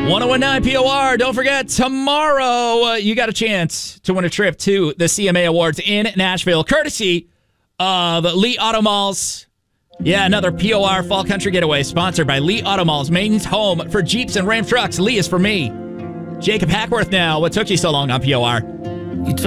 1019 POR. Don't forget, tomorrow you got a chance to win a trip to the CMA Awards in Nashville, courtesy of Lee Auto Malls. Yeah, another POR Fall Country Getaway sponsored by Lee Auto Malls, Maine's home for Jeeps and Ram trucks. Lee is for me. Jacob Hackworth now. What took you so long on POR?